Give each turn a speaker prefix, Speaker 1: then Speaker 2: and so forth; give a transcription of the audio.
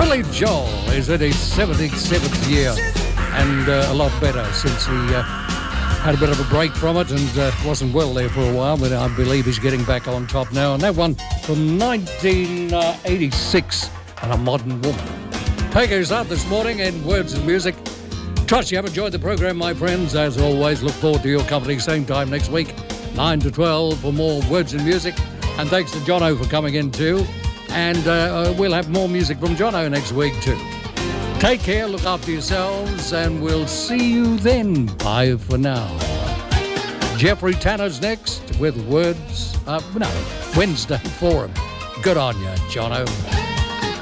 Speaker 1: Billy Joel is in his 77th year and a lot better since he had a bit of a break from it and wasn't well there for a while, but I believe he's getting back on top now. And that one from 1986, and A Modern Woman. Take us out this morning in Words and Music. Trust you have enjoyed the program, my friends. As always, look forward to your company same time next week, 9 to 12 for more Words and Music. And thanks to Jono for coming in too. And we'll have more music from Jono next week too. Take care, look after yourselves, and we'll see you then. Bye for now. Jeffrey Tanner's next with Words, Wednesday Forum. Good on you, Jono.